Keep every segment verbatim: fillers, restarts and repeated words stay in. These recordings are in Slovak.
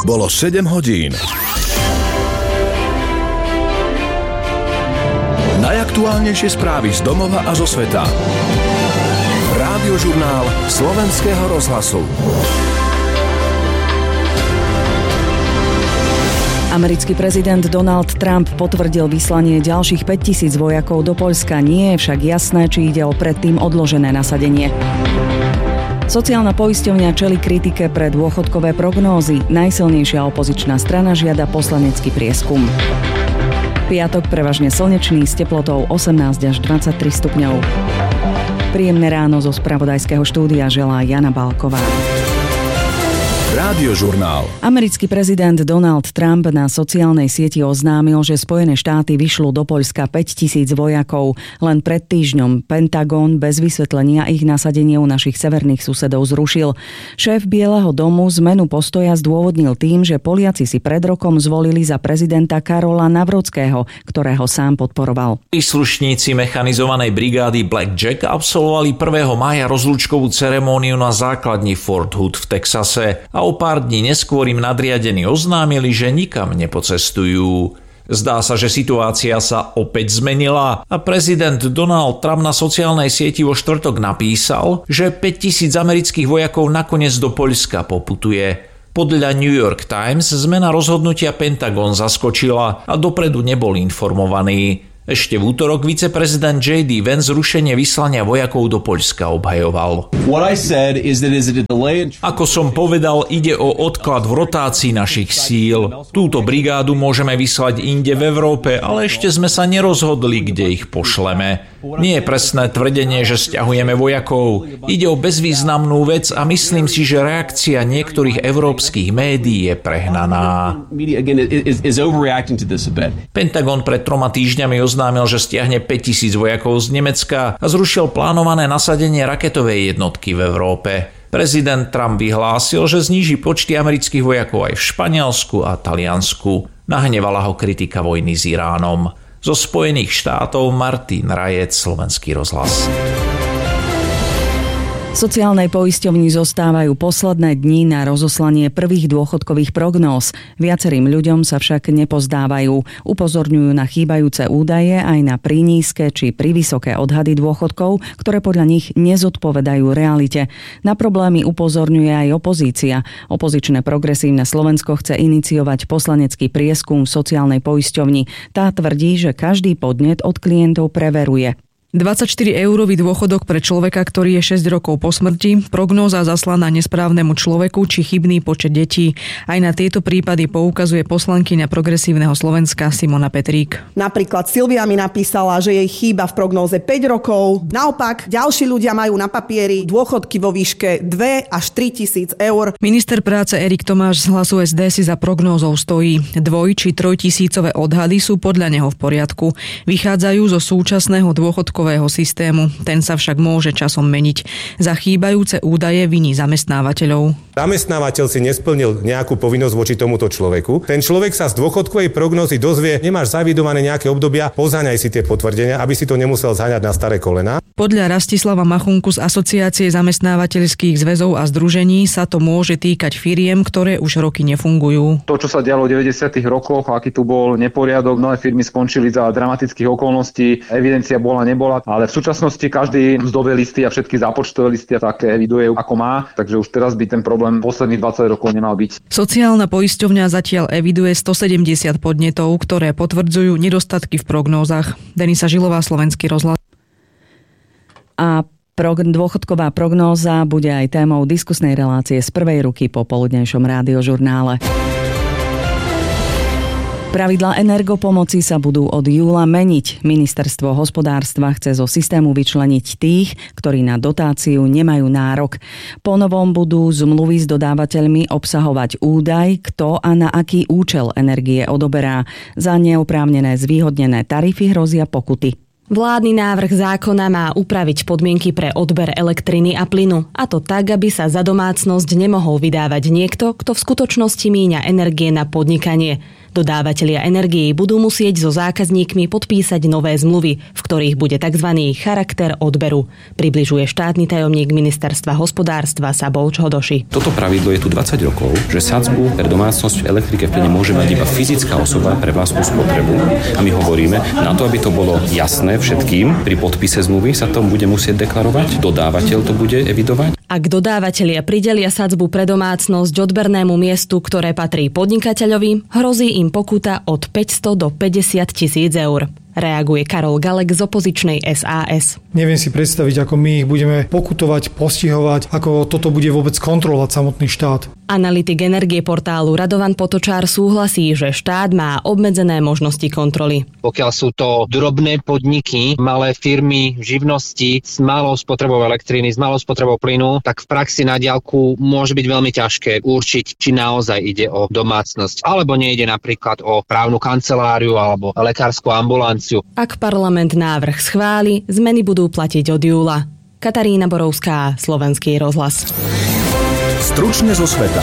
Bolo sedem hodín. Najaktuálnejšie správy z domova a zo sveta. Rádiožurnál Slovenského rozhlasu. Americký prezident Donald Trump potvrdil vyslanie ďalších päťtisíc vojakov do Poľska. Nie je však jasné, či ide o predtým odložené nasadenie. Sociálna poisťovňa čelí kritike pre dôchodkové prognózy. Najsilnejšia opozičná strana žiada poslanecký prieskum. Piatok prevažne slnečný s teplotou osemnásť až dvadsaťtri stupňov. Príjemné ráno zo spravodajského štúdia želá Jana Balková. Rádiožurnál. Americký prezident Donald Trump na sociálnej sieti oznámil, že Spojené štáty vyšľú do Poľska päťtisíc vojakov. Len pred týždňom Pentagon bez vysvetlenia ich nasadenie u našich severných susedov zrušil. Šéf Bieleho domu zmenu postoja zdôvodnil tým, že Poliaci si pred rokom zvolili za prezidenta Karola Nawrockiho, ktorého sám podporoval. Príslušníci mechanizovanej brigády Black Jack absolvovali prvého mája rozlúčkovú ceremóniu na základni Fort Hood v Texase a o pár dní neskôr im nadriadení oznámili, že nikam nepocestujú. Zdá sa, že situácia sa opäť zmenila a prezident Donald Trump na sociálnej sieti vo štvrtok napísal, že päťtisíc amerických vojakov nakoniec do Poľska poputuje. Podľa New York Times zmena rozhodnutia Pentagon zaskočila a dopredu nebol informovaný. Ešte v útorok viceprezident J D Vance zrušenie vyslania vojakov do Poľska obhajoval. Ako som povedal, ide o odklad v rotácii našich síl. Túto brigádu môžeme vyslať inde v Európe, ale ešte sme sa nerozhodli, kde ich pošleme. Nie je presné tvrdenie, že sťahujeme vojakov. Ide o bezvýznamnú vec a myslím si, že reakcia niektorých európskych médií je prehnaná. Pentagon pred troma týždňami oznámil, že stiahne päťtisíc vojakov z Nemecka a zrušil plánované nasadenie raketovej jednotky v Európe. Prezident Trump vyhlásil, že zníži počty amerických vojakov aj v Španielsku a Taliansku. Nahnevala ho kritika vojny s Iránom. Zo Spojených štátov Martin Rajec, Slovenský rozhlas. Sociálnej poisťovni zostávajú posledné dni na rozoslanie prvých dôchodkových prognóz. Viacerým ľuďom sa však nepozdávajú. Upozorňujú na chýbajúce údaje aj na prinízke či privysoké odhady dôchodkov, ktoré podľa nich nezodpovedajú realite. Na problémy upozorňuje aj opozícia. Opozičné Progresívne Slovensko chce iniciovať poslanecký prieskum v sociálnej poisťovni. Tá tvrdí, že každý podnet od klientov preveruje. dvadsaťštyri eurový dôchodok pre človeka, ktorý je šesť rokov po smrti, prognóza zaslaná nesprávnemu človeku či chybný počet detí. Aj na tieto prípady poukazuje poslankyňa Progresívneho Slovenska Simona Petrík. Napríklad Silvia mi napísala, že jej chýba v prognóze päť rokov. Naopak, ďalší ľudia majú na papieri dôchodky vo výške dva až tri tisíc eur. Minister práce Erik Tomáš z Hlasu es dé si za prognózou stojí. Dvoj- či trojtisícové odhady sú podľa neho v poriadku. Vychádzajú zo súčasného dôchodkového systému. Ten sa však môže časom meniť. Za chýbajúce údaje viní zamestnávateľov. Zamestnávateľ si nesplnil nejakú povinnosť voči tomuto človeku. Ten človek sa z dôchodkovej prognózy dozvie, nemáš zavidované nejaké obdobia, pozáňaj si tie potvrdenia, aby si to nemusel zháňať na staré kolená. Podľa Rastislava Machunku z Asociácie zamestnávateľských zväzov a združení sa to môže týkať firiem, ktoré už roky nefungujú. To, čo sa dialo v deväťdesiatych rokoch, aký tu bol neporiadok, mnohé firmy skončili za dramatických okolností, evidencia bola nebola. Ale v súčasnosti každý mzdové listy a všetky zápočtové listy a také eviduje ako má, takže už teraz by ten problém posledných dvadsať rokov nemal byť. Sociálna poisťovňa zatiaľ eviduje stosedemdesiat podnetov, ktoré potvrdzujú nedostatky v prognózach. Denisa Žilová, Slovenský rozhlas. A dôchodková prognóza bude aj témou diskusnej relácie z prvej ruky po poludnejšom rádiožurnále. Pravidlá energopomoci sa budú od júla meniť. Ministerstvo hospodárstva chce zo systému vyčleniť tých, ktorí na dotáciu nemajú nárok. Po novom budú zmluvy s dodávateľmi obsahovať údaj, kto a na aký účel energie odoberá. Za neoprávnené zvýhodnené tarify hrozia pokuty. Vládny návrh zákona má upraviť podmienky pre odber elektriny a plynu, a to tak, aby sa za domácnosť nemohol vydávať niekto, kto v skutočnosti míňa energie na podnikanie. Dodávateľia energií budú musieť so zákazníkmi podpísať nové zmluvy, v ktorých bude tzv. Charakter odberu. Približuje štátny tajomník ministerstva hospodárstva Szabolcs Hodoši. Toto pravidlo je tu dvadsať rokov, že sadzbu pre domácnosť v elektrike v plyne môže mať iba fyzická osoba pre vlastnú spotrebu. A my hovoríme, na to, aby to bolo jasné všetkým, pri podpise zmluvy sa to bude musieť deklarovať, dodávateľ to bude evidovať. Ak dodávateľia pridelia sadzbu pre domácnosť odbernému miestu, ktoré patrí podnikateľovi, hrozí im pokuta od päťsto do päťdesiat tisíc eur. Reaguje Karol Galek z opozičnej es a es. Neviem si predstaviť, ako my ich budeme pokutovať, postihovať, ako toto bude vôbec kontrolovať samotný štát. Analytik energie portálu Radovan Potočár súhlasí, že štát má obmedzené možnosti kontroly. Pokiaľ sú to drobné podniky, malé firmy, živnosti s malou spotrebou elektriny, s malou spotrebou plynu, tak v praxi na diaľku môže byť veľmi ťažké určiť, či naozaj ide o domácnosť, alebo nejde napríklad o právnu kanceláriu alebo lekársku ambulanciu. Ak parlament návrh schváli, zmeny budú platiť od júla. Katarína Borovská, Slovenský rozhlas. Stručne zo sveta.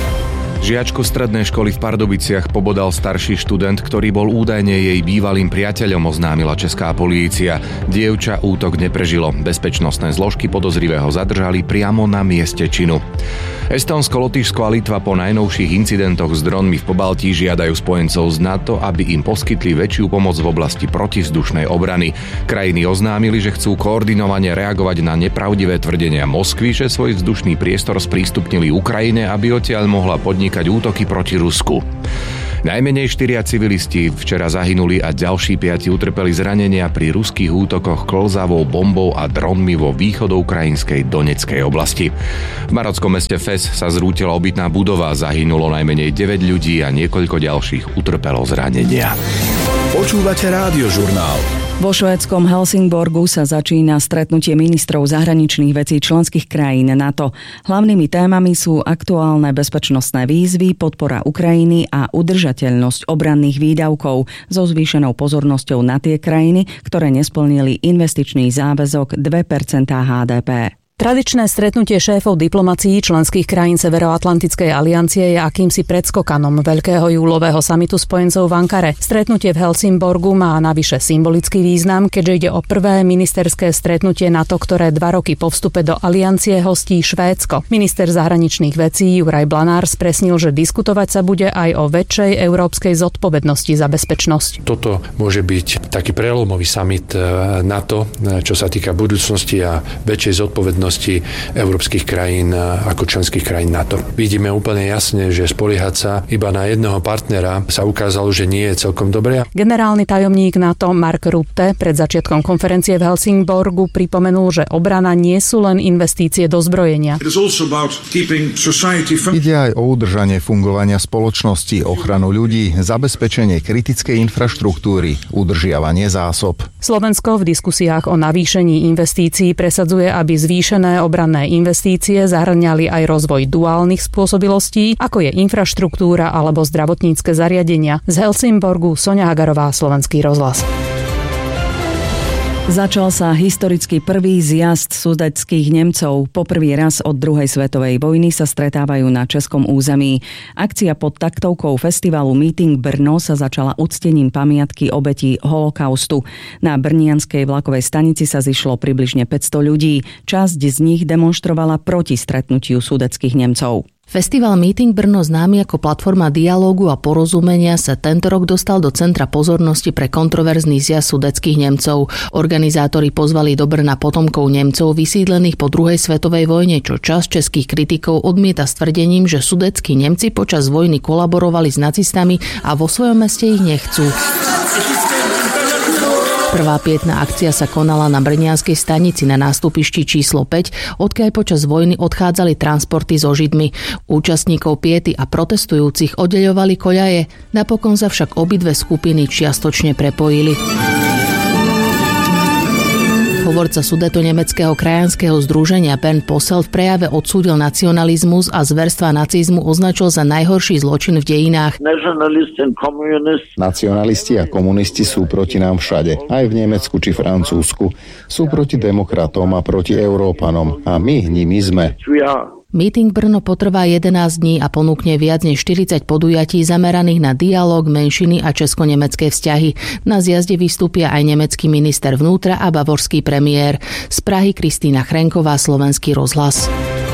Žiačku strednej školy v Pardubiciach pobodal starší študent, ktorý bol údajne jej bývalým priateľom, oznámila česká polícia. Dievča útok neprežilo. Bezpečnostné zložky podozrivého zadržali priamo na mieste činu. Estónsko, Lotyšsko a Litva po najnovších incidentoch s dronmi v Pobaltí žiadajú spojencov z NATO, aby im poskytli väčšiu pomoc v oblasti protivzdušnej obrany. Krajiny oznámili, že chcú koordinovane reagovať na nepravdivé tvrdenia Moskvy, že svoj vzdušný priestor sprístupnili Ukrajine, aby odtiaľ mohla podnikať útoky proti Rusku. Najmenej štyria civilisti včera zahynuli a ďalší piati utrpeli zranenia pri ruských útokoch klzavou bombou a dronmi vo východoukrajinskej Doneckej oblasti. V marockom meste Fes sa zrútila obytná budova, zahynulo najmenej deväť ľudí a niekoľko ďalších utrpelo zranenia. Počúvate Rádiožurnál. Vo švédskom Helsingborgu sa začína stretnutie ministrov zahraničných vecí členských krajín NATO. Hlavnými témami sú aktuálne bezpečnostné výzvy, podpora Ukrajiny a udržateľnosť obranných výdavkov so zvýšenou pozornosťou na tie krajiny, ktoré nesplnili investičný záväzok dve percentá há dé pé. Tradičné stretnutie šéfov diplomacií členských krajín Severoatlantickej aliancie je akýmsi predskokanom veľkého júlového samitu spojencov v Ankare. Stretnutie v Helsingborgu má navyše symbolický význam, keďže ide o prvé ministerské stretnutie NATO, ktoré dva roky po vstupe do aliancie hostí Švédsko. Minister zahraničných vecí Juraj Blanár spresnil, že diskutovať sa bude aj o väčšej európskej zodpovednosti za bezpečnosť. Toto môže byť taký prelomový summit NATO, čo sa týka budúcnosti a väčšej zodpovednosti európskych krajín ako členských krajín NATO. Vidíme úplne jasne, že spoliehať sa iba na jedného partnera sa ukázalo, že nie je celkom dobré. Generálny tajomník NATO Mark Rutte pred začiatkom konferencie v Helsingborgu pripomenul, že obrana nie sú len investície do zbrojenia. Ide aj o udržanie fungovania spoločnosti, ochranu ľudí, zabezpečenie kritickej infraštruktúry, udržiavanie zásob. Slovensko v diskusiách o navýšení investícií presadzuje, aby zvýšenie obranné investície zahŕňali aj rozvoj duálnych spôsobilostí, ako je infraštruktúra alebo zdravotnícke zariadenia. Z Helsingborgu Soňa Hagarová, Slovenský rozhlas. Začal sa historicky prvý zjazd sudetských Nemcov. Po prvý raz od druhej svetovej vojny sa stretávajú na českom území. Akcia pod taktovkou festivalu Meeting Brno sa začala uctením pamiatky obetí holokaustu. Na brnianskej vlakovej stanici sa zišlo približne päťsto ľudí. Časť z nich demonstrovala proti stretnutiu sudetských Nemcov. Festival Meeting Brno, známy ako platforma dialógu a porozumenia, sa tento rok dostal do centra pozornosti pre kontroverzný zjazd sudetských Nemcov. Organizátori pozvali do Brna potomkov Nemcov vysídlených po druhej svetovej vojne, čo časť českých kritikov odmieta s tvrdením, že sudetskí Nemci počas vojny kolaborovali s nacistami a vo svojom meste ich nechcú. Prvá pietná akcia sa konala na brnianskej stanici na nástupišti číslo päť, odkiaľ počas vojny odchádzali transporty so Židmi. Účastníkov piety a protestujúcich oddeľovali koľaje, napokon sa však obidve skupiny čiastočne prepojili. Hovorca Sudeto-nemeckého krajanského združenia Bernd Posselt v prejave odsúdil nacionalizmus a zverstva nacizmu označil za najhorší zločin v dejinách. Nacionalisti a komunisti sú proti nám všade, aj v Nemecku či Francúzsku. Sú proti demokratom a proti Európanom a my nimi sme. Meeting Brno potrvá jedenásť dní a ponúkne viac než štyridsať podujatí zameraných na dialóg, menšiny a česko-nemecké vzťahy. Na zjazde vystúpia aj nemecký minister vnútra a bavorský premiér. Z Prahy Kristýna Chrenková, Slovenský rozhlas.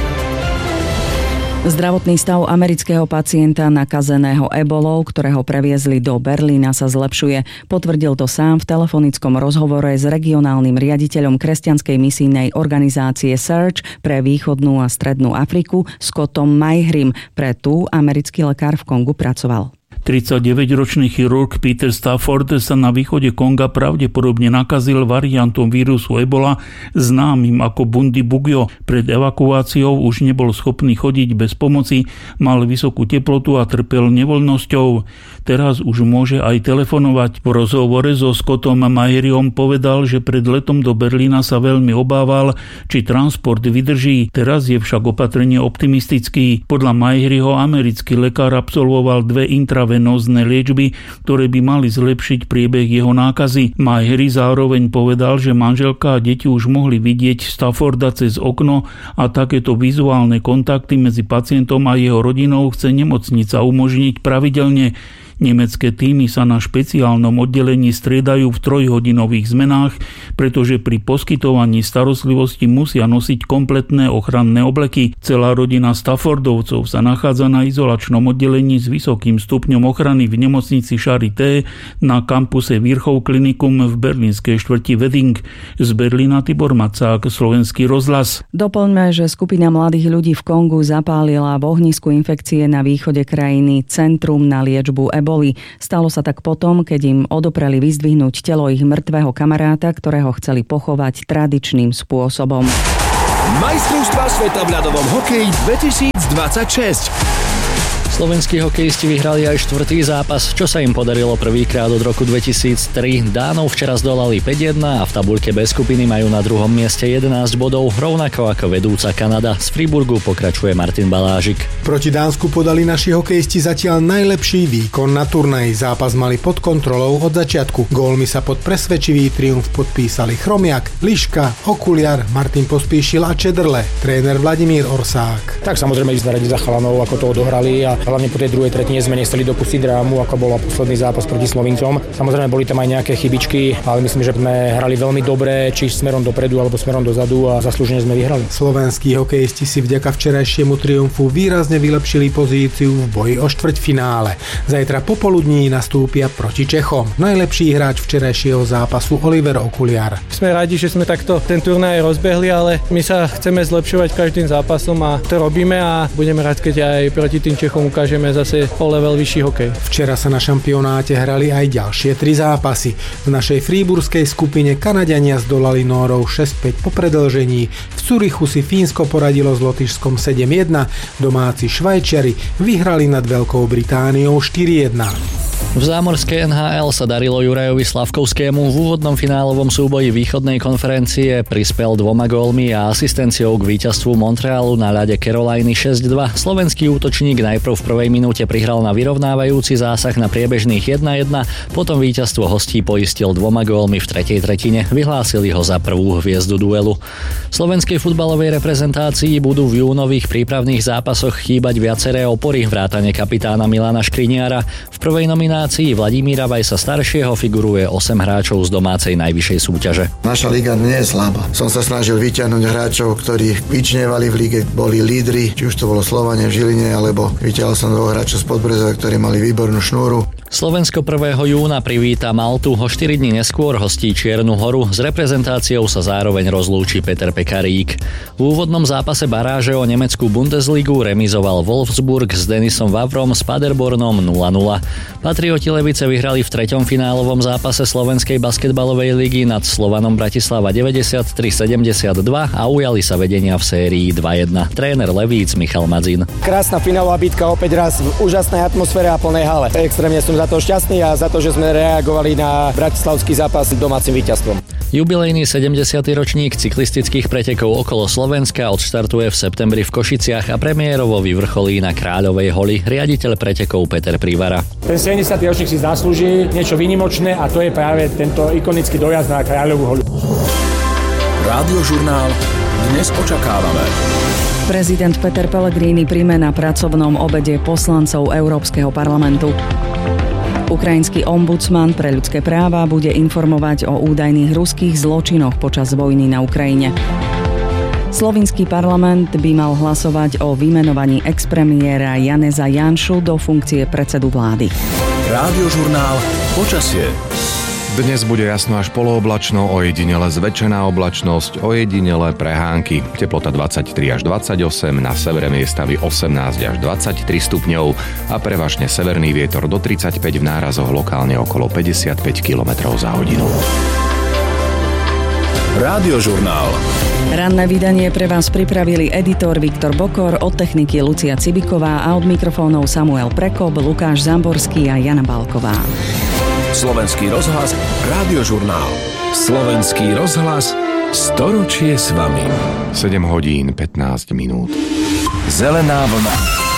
Zdravotný stav amerického pacienta nakazeného ebolou, ktorého previezli do Berlína, sa zlepšuje. Potvrdil to sám v telefonickom rozhovore s regionálnym riaditeľom kresťanskej misijnej organizácie Search pre východnú a strednú Afriku Scottom Mayhrim. Pre tú americký lekár v Kongu pracoval. tridsaťdeväťročný chirurg Peter Stafford sa na východe Konga pravdepodobne nakazil variantom vírusu ebola známym ako Bundibugyo. Pred evakuáciou už nebol schopný chodiť bez pomoci, mal vysokú teplotu a trpel nevoľnosťou. Teraz už môže aj telefonovať. V rozhovore so Scottom Mayhriom povedal, že pred letom do Berlína sa veľmi obával, či transport vydrží. Teraz je však opatrne optimistický. Podľa Mayhriho americký lekár absolvoval dve intravenózne liečby, ktoré by mali zlepšiť priebeh jeho nákazy. Mayhri zároveň povedal, že manželka a deti už mohli vidieť Stafforda cez okno a takéto vizuálne kontakty medzi pacientom a jeho rodinou chce nemocnica umožniť pravidelne. Nemecké týmy sa na špeciálnom oddelení striedajú v trojhodinových zmenách, pretože pri poskytovaní starostlivosti musia nosiť kompletné ochranné obleky. Celá rodina Staffordovcov sa nachádza na izolačnom oddelení s vysokým stupňom ochrany v nemocnici Charité na kampuse Virchow Klinikum v berlínskej štvrti Wedding. Z Berlína Tibor Macák, Slovenský rozhlas. Doplňme, že skupina mladých ľudí v Kongu zapálila v ohnisku infekcie na východe krajiny Centrum na liečbu ebola. Stalo sa tak potom, keď im odopreli vyzdvihnúť telo ich mŕtvého kamaráta, ktorého chceli pochovať tradičným spôsobom. Majstrovstvá sveta v ľadovom hokeji dvetisícdvadsaťšesť. Slovenskí hokejisti vyhrali aj štvrtý zápas, čo sa im podarilo prvýkrát od roku dvetisíctri. Dánov včera zdolali päť jedna a v tabuľke B skupiny majú na druhom mieste jedenásť bodov, rovnako ako vedúca Kanada. Z Friburgu pokračuje Martin Balážik. Proti Dánsku podali naši hokejisti zatiaľ najlepší výkon na turnaji. Zápas mali pod kontrolou od začiatku. Gólmi sa pod presvedčivý triumf podpísali Chromiak, Liška, Okuliar, Martin Pospíšil a Čederle. Tréner Vladimír Orsák. Tak samozrejme ísť na radi za chalanov, ako to odohrali, a hlavne po tej druhej tretine sme nechceli dopustiť drámu, ako bola posledný zápas proti Slovincom. Samozrejme boli tam aj nejaké chybičky, ale myslím, že sme hrali veľmi dobre, či smerom dopredu alebo smerom dozadu, a zaslúžene sme vyhrali. Slovenskí hokejisti si vďaka včerajšiemu triumfu výrazne vylepšili pozíciu v boji o štvrťfinále. Zajtra popoludní nastúpia proti Čechom. Najlepší hráč včerajšieho zápasu Oliver Okuliar. Sme radi, že sme takto ten turnaj rozbehli, ale my sa chceme zlepšovať každým zápasom a to robíme a budeme rád, keď aj proti tým Čechom ukážeme zase o level vyšší hokej. Včera sa na šampionáte hrali aj ďalšie tri zápasy. V našej fríburskej skupine Kanaďania zdolali Nórov šesť päť po predĺžení. V Zürichu si Fínsko poradilo s Lotyšskom sedem jedna. Domáci Švajčiari vyhrali nad Veľkou Britániou štyri jedna. V zámorskej en há el sa darilo Jurajovi Slavkovskému. V úvodnom finálovom súboji východnej konferencie prispel dvoma gólmi a asistenciou k víťazstvu Montrealu na ľade Caroliny šesť dva. Slovenský útočník najprv v prvej minúte prihral na vyrovnávajúci zásah na priebežných jedna jedna, potom víťazstvo hostí poistil dvoma gólmi v tretej tretine. Vyhlásili ho za prvú hviezdu duelu. Slovenskej futbalovej reprezentácii budú v júnových prípravných zápasoch chýbať viaceré opory, vrátane kapitána Milana Škriniara. V prvej nominácii Vladimíra Vajsa staršieho figuruje osem hráčov z domácej najvyššej súťaže. Naša liga nie je slabá. Som sa snažil vyťahnuť hráčov, ktorí vyčnievali v lige, boli lídri, či už to bolo Slovane v Žiline, alebo vyťahol som dvoch hráčov z Podbrezova, ktorí mali výbornú šnúru. Slovensko prvého júna privíta Maltu, o štyri dni neskôr hostí Čiernu Horu. S reprezentáciou sa zároveň rozlúči Peter Pekarík. V úvodnom zápase baráže o nemeckú Bundesligu remizoval Wolfsburg s Denisom Vavrom s Paderbornom nula nula. Patrioti Levice vyhrali v treťom finálovom zápase slovenskej basketbalovej ligy nad Slovanom Bratislava deväťdesiattri sedemdesiatdva a ujali sa vedenia v sérii dva jedna. Tréner Levíc Michal Madzin. Krásna finálová bitka opäť raz v úžasnej atmosfére a plnej hale. Extrémne som za to šťastný a za to, že sme reagovali na bratislavský zápas domácim víťazstvom. Jubilejný sedemdesiaty ročník cyklistických pretekov okolo Slovenska odštartuje v septembri v Košiciach a premiérovo vyvrcholí na Kráľovej holi riaditeľ pretekov Peter Privara. Ten sedemdesiaty ročník si zaslúži niečo výnimočné a to je práve tento ikonický dojazd na Kráľovú holu. Rádiožurnál Dnes očakávame. Prezident Peter Pellegrini príjme na pracovnom obede poslancov Európskeho parlamentu. Ukrajinský ombudsman pre ľudské práva bude informovať o údajných ruských zločinoch počas vojny na Ukrajine. Slovinský parlament by mal hlasovať o vymenovaní expremiéra Janeza Janšu do funkcie predsedu vlády. Rádiožurnál Počasie. Dnes bude jasno až polooblačno, ojedinele zväčšená oblačnosť, ojedinele prehánky. Teplota dvadsaťtri až dvadsaťosem, na severe miestami osemnásť až dvadsaťtri stupňov a prevažne severný vietor do tridsaťpäť, v nárazoch lokálne okolo päťdesiatpäť kilometrov za hodinu. Rádiožurnál. Ranné vydanie pre vás pripravili editor Viktor Bokor, od techniky Lucia Cibiková a od mikrofónov Samuel Prekob, Lukáš Zamborský a Jana Balková. Slovenský rozhlas, Rádiožurnál. Slovenský rozhlas, storočie s vami. sedem hodín pätnásť minút. Zelená vlna.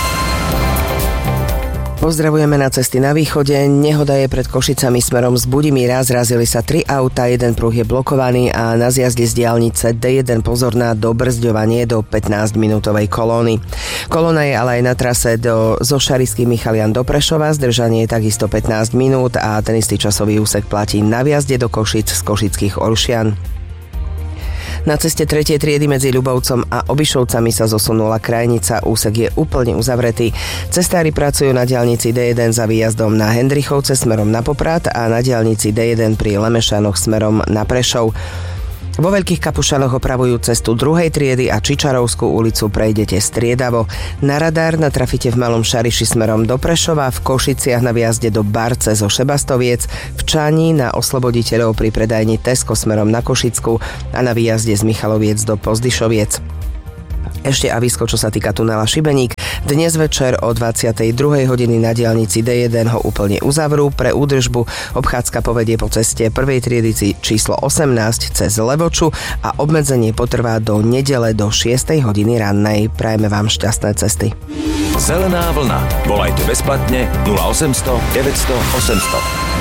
Pozdravujeme na cesty na východe. Nehoda je pred Košicami smerom z Budimíra. Zrazili sa tri auta, jeden pruh je blokovaný a na zjazde z diaľnice dé jeden pozor na dobrzďovanie do pätnásťminútovej kolóny. Kolóna je ale aj na trase do zo Šarišských Michalian do Prešova. Zdržanie je takisto pätnásť minút a ten istý časový úsek platí na vjazde do Košic z Košických Oršian. Na ceste tretej triedy medzi Ľubovcom a Obišovcami sa zosunula krajnica, úsek je úplne uzavretý. Cestári pracujú na diaľnici dé jeden za výjazdom na Hendrichovce smerom na Poprad a na diaľnici dé jeden pri Lemešanoch smerom na Prešov. Vo Veľkých Kapušanoch opravujú cestu druhej triedy a Čičarovskú ulicu prejdete striedavo. Na radár natrafíte v Malom Šariši smerom do Prešova, v Košiciach na výjazde do Barce zo Šebastoviec, v Čani na Osloboditeľov pri predajni Tesco smerom na Košicku a na výjazde z Michaloviec do Pozdyšoviec. Ešte avísko, čo sa týka tunela Šibeník. Dnes večer o dvadsiatej druhej hodiny na diaľnici dé jeden ho úplne uzavrú. Pre údržbu obchádzka povedie po ceste prvej triedy číslo osemnásť cez Levoču a obmedzenie potrvá do nedele do šiestej hodiny rannej. Prajeme vám šťastné cesty. Zelená vlna. Volajte bezplatne nula osemsto deväťsto osemsto.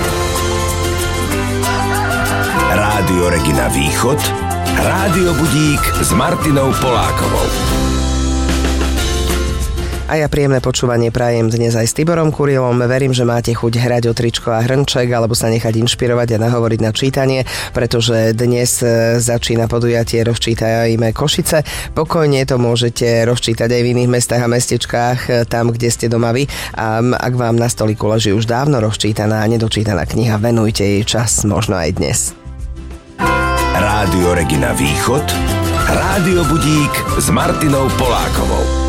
Rádio Regina Východ. Rádio Budík s Martinou Polákovou. A ja príjemné počúvanie prajem dnes aj s Tiborom Kurielom. Verím, že máte chuť hrať o tričko a hrnček alebo sa nechať inšpirovať a nahovoriť na čítanie, pretože dnes začína podujatie Rozčítajme Košice. Pokojne to môžete rozčítať aj v iných mestách a mestečkách, tam, kde ste doma vy. A ak vám na stoliku leží už dávno rozčítaná a nedočítaná kniha, venujte jej čas, možno aj dnes. Rádio Regina Východ, Rádio Budík s Martinou Polákovou.